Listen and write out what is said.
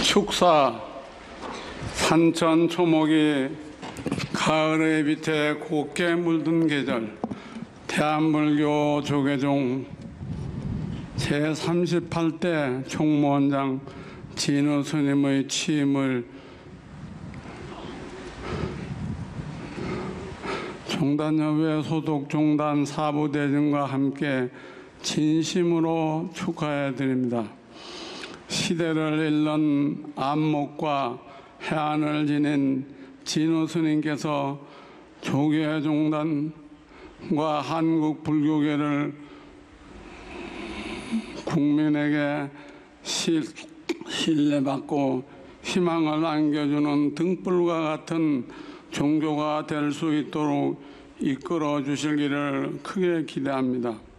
축사 산천 초목이 가을의 빛에 곱게 물든 계절, 대한불교 조계종 제38대 총무원장 진우 스님의 취임을 종단협회 소속 종단 사부대중과 함께 진심으로 축하해 드립니다. 시대를 잃는 안목과 해안을 지닌 진우 스님께서 조계종단과 한국 불교계를 국민에게 신뢰받고 희망을 안겨주는 등불과 같은 종교가 될 수 있도록 이끌어 주실 길을 크게 기대합니다.